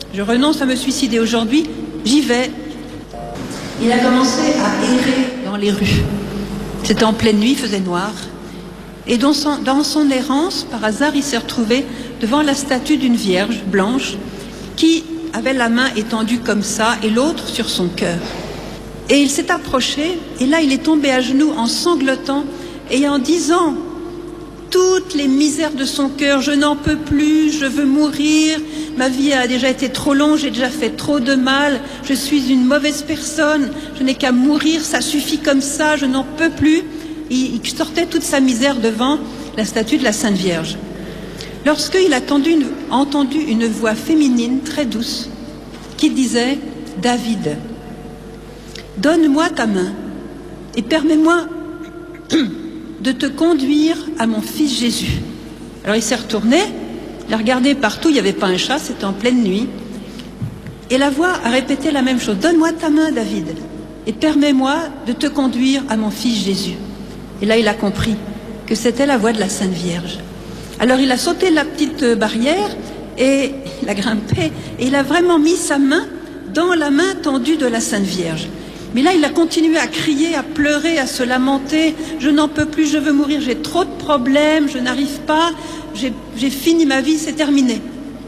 Je renonce à me suicider aujourd'hui, j'y vais. Il a commencé à errer dans les rues. C'était en pleine nuit, il faisait noir. Et dans son errance, par hasard, il s'est retrouvé devant la statue d'une vierge blanche qui avait la main étendue comme ça et l'autre sur son cœur. Et il s'est approché, et là il est tombé à genoux en sanglotant et en disant toutes les misères de son cœur: je n'en peux plus, je veux mourir, ma vie a déjà été trop longue, j'ai déjà fait trop de mal, je suis une mauvaise personne, je n'ai qu'à mourir, ça suffit comme ça, je n'en peux plus. Il sortait toute sa misère devant la statue de la Sainte Vierge. Lorsqu'il a entendu une voix féminine très douce qui disait: David, donne-moi ta main et permets-moi de te conduire à mon fils Jésus. Alors il s'est retourné, il a regardé partout, il n'y avait pas un chat, c'était en pleine nuit. Et la voix a répété la même chose: donne-moi ta main, David, et permets-moi de te conduire à mon fils Jésus. Et là il a compris que c'était la voix de la Sainte Vierge. Alors il a sauté la petite barrière et il a grimpé et il a vraiment mis sa main dans la main tendue de la Sainte Vierge. Mais là il a continué à crier, à pleurer, à se lamenter: je n'en peux plus, je veux mourir, j'ai trop de problèmes, je n'arrive pas, j'ai fini ma vie, c'est terminé.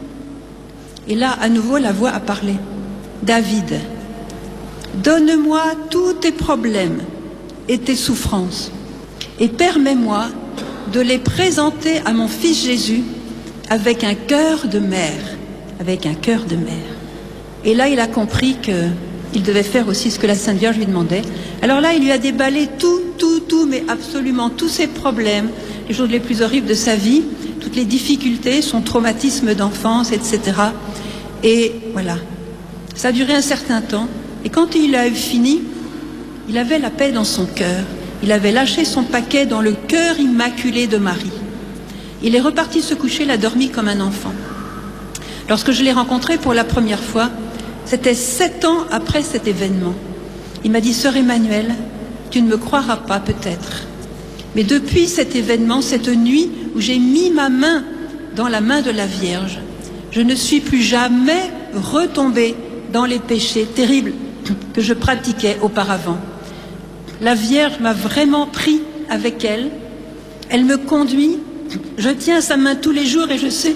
Et là à nouveau la voix a parlé: David, donne-moi tous tes problèmes et tes souffrances et permets-moi de les présenter à mon fils Jésus avec un cœur de mère, avec un cœur de mère. Et là il a compris qu'il devait faire aussi ce que la Sainte Vierge lui demandait. Alors là il lui a déballé tout, mais absolument tous ses problèmes, les choses les plus horribles de sa vie, toutes les difficultés, son traumatisme d'enfance, etc. Et voilà, ça a duré un certain temps. Et quand il a eu fini, il avait la paix dans son cœur. Il avait lâché son paquet dans le cœur immaculé de Marie. Il est reparti se coucher, il a dormi comme un enfant. Lorsque je l'ai rencontré pour la première fois, c'était 7 ans après cet événement. Il m'a dit: Sœur Emmanuelle, tu ne me croiras pas peut-être, mais depuis cet événement, cette nuit où j'ai mis ma main dans la main de la Vierge, je ne suis plus jamais retombée dans les péchés terribles que je pratiquais auparavant. La Vierge m'a vraiment pris avec elle, elle me conduit, je tiens sa main tous les jours et je sais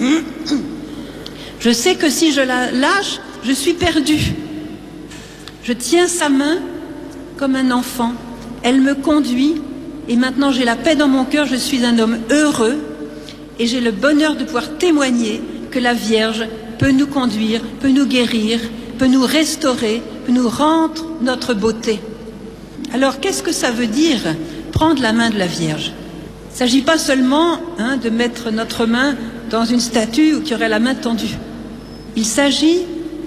que si je la lâche, je suis perdue. Je tiens sa main comme un enfant, elle me conduit et maintenant j'ai la paix dans mon cœur, je suis un homme heureux et j'ai le bonheur de pouvoir témoigner que la Vierge peut nous conduire, peut nous guérir, peut nous restaurer, peut nous rendre notre beauté. Alors, qu'est-ce que ça veut dire, prendre la main de la Vierge? Il ne s'agit pas seulement de mettre notre main dans une statue qui aurait la main tendue. Il s'agit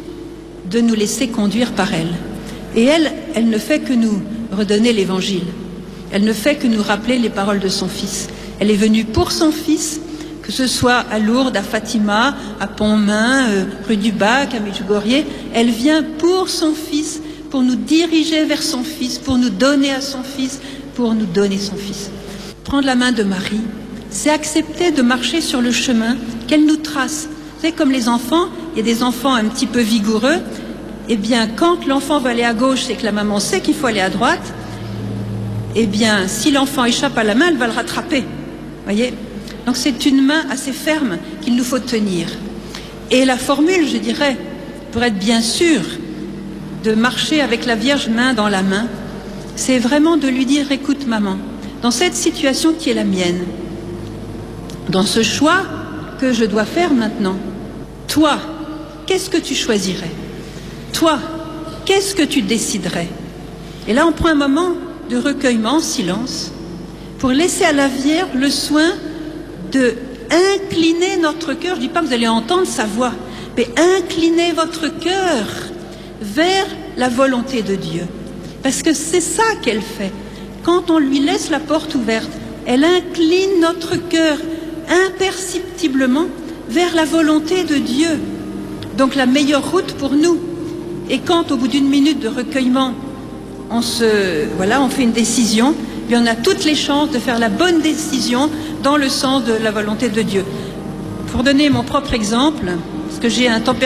de nous laisser conduire par elle. Et elle ne fait que nous redonner l'Évangile. Elle ne fait que nous rappeler les paroles de son Fils. Elle est venue pour son Fils, que ce soit à Lourdes, à Fatima, à Pontmain, rue du Bac, à Medjugorje. Elle vient pour son Fils, pour nous diriger vers son Fils, pour nous donner à son Fils, pour nous donner son Fils. Prendre la main de Marie, c'est accepter de marcher sur le chemin qu'elle nous trace. Vous savez, comme les enfants, il y a des enfants un petit peu vigoureux, eh bien, quand l'enfant va aller à gauche et que la maman sait qu'il faut aller à droite, eh bien, si l'enfant échappe à la main, elle va le rattraper. Voyez ? Donc c'est une main assez ferme qu'il nous faut tenir. Et la formule, je dirais, pour être bien sûr de marcher avec la Vierge main dans la main, c'est vraiment de lui dire: écoute maman, dans cette situation qui est la mienne, dans ce choix que je dois faire maintenant, toi, qu'est-ce que tu choisirais? Toi, qu'est-ce que tu déciderais? Et là on prend un moment de recueillement en silence pour laisser à la Vierge le soin de incliner notre cœur. Je ne dis pas que vous allez entendre sa voix, mais inclinez votre cœur vers la volonté de Dieu. Parce que c'est ça qu'elle fait. Quand on lui laisse la porte ouverte, elle incline notre cœur imperceptiblement vers la volonté de Dieu. Donc la meilleure route pour nous. Et quand au bout d'une minute de recueillement, on fait une décision, on a toutes les chances de faire la bonne décision dans le sens de la volonté de Dieu. Pour donner mon propre exemple, parce que j'ai un tempérament